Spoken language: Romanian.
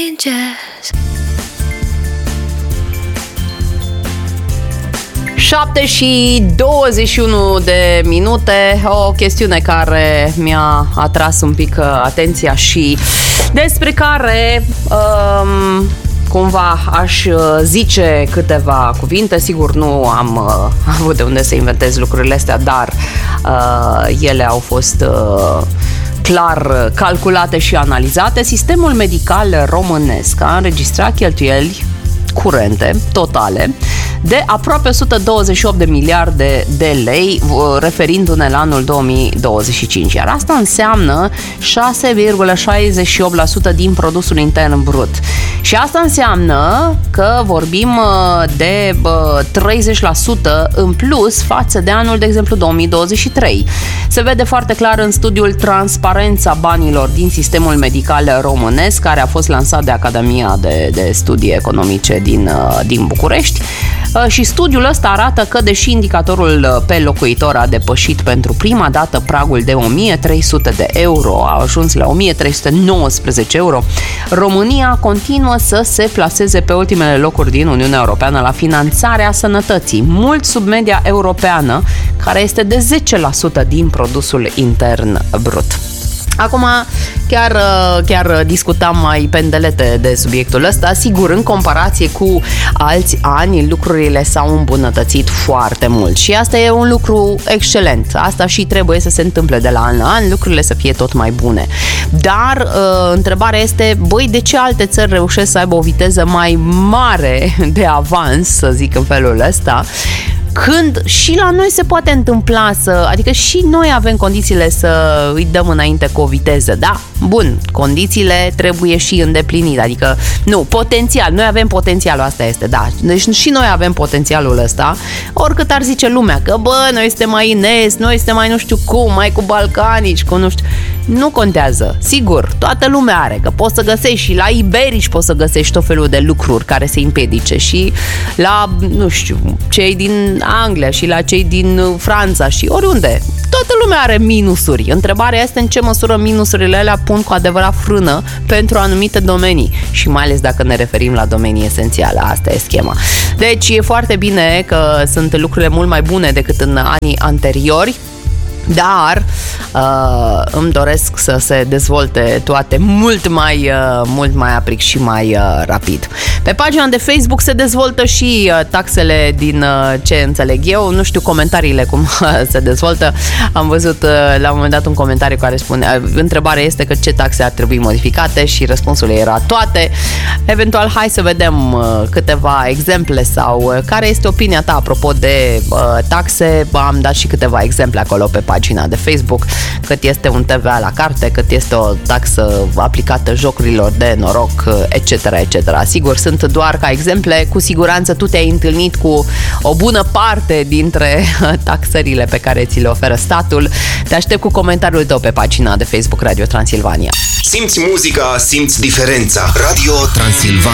7 și 21 de minute, o chestiune care mi-a atras un pic atenția și despre care cumva aș zice câteva cuvinte. Sigur, nu am avut de unde să inventez lucrurile astea, dar ele au fost clar calculate și analizate. Sistemul medical românesc a înregistrat cheltuieli curente, totale, de aproape 128 de miliarde de lei, referindu-ne la anul 2025. Iar asta înseamnă 6,68% din produsul intern brut. Și asta înseamnă că vorbim de 30% în plus față de anul, de exemplu, 2023. Se vede foarte clar în studiul Transparența banilor din sistemul medical românesc, care a fost lansat de Academia de Studii Economice din București. Și studiul ăsta arată că, deși indicatorul pe locuitor a depășit pentru prima dată pragul de 1300 de euro, a ajuns la 1319 euro, România continuă să se plaseze pe ultimele locuri din Uniunea Europeană la finanțarea sănătății, mult sub media europeană, care este de 10% din produsul intern brut. Acum, chiar discutam mai pendelete de subiectul ăsta. Sigur, în comparație cu alți ani, lucrurile s-au îmbunătățit foarte mult și asta e un lucru excelent. Asta și trebuie să se întâmple de la an la an, lucrurile să fie tot mai bune. Dar întrebarea este, băi, de ce alte țări reușesc să aibă o viteză mai mare de avans, să zic în felul ăsta, când și la noi se poate întâmpla adică și noi avem condițiile să îi dăm înainte cu o viteză, da? Bun, condițiile trebuie și îndeplinite, adică, nu, potențial, noi avem potențialul, asta este, da, deci și noi avem potențialul ăsta, oricât ar zice lumea, că bă, noi suntem mai în est, noi suntem mai nu știu cum, mai cu balcanici, cu nu știu, nu contează, sigur, toată lumea are, că poți să găsești și la iberici poți să găsești tot felul de lucruri care se împiedice și la, nu știu, cei din Anglia și la cei din Franța și oriunde. Toată lumea are minusuri. Întrebarea este în ce măsură minusurile alea pun cu adevărat frână pentru anumite domenii și mai ales dacă ne referim la domenii esențiale. Asta e schema. Deci e foarte bine că sunt lucrurile mult mai bune decât în anii anteriori, dar îmi doresc să se dezvolte toate mult mai apric și mai rapid. Pe pagina de Facebook se dezvoltă și taxele din ce înțeleg eu, nu știu comentariile cum se dezvoltă. Am văzut la un moment dat un comentariu care spune, întrebarea este că ce taxe ar trebui modificate și răspunsul era toate. Eventual, hai să vedem câteva exemple sau care este opinia ta apropo de taxe. Am dat și câteva exemple acolo pe pagina de Facebook, cât este un TVA la carte, cât este o taxă aplicată jocurilor de noroc, etc., etc. Sigur, sunt doar ca exemple, cu siguranță tu te-ai întâlnit cu o bună parte dintre taxările pe care ți le oferă statul. Te aștept cu comentariul tău pe pagina de Facebook Radio Transilvania. Simți muzica, simți diferența. Radio Transilvania.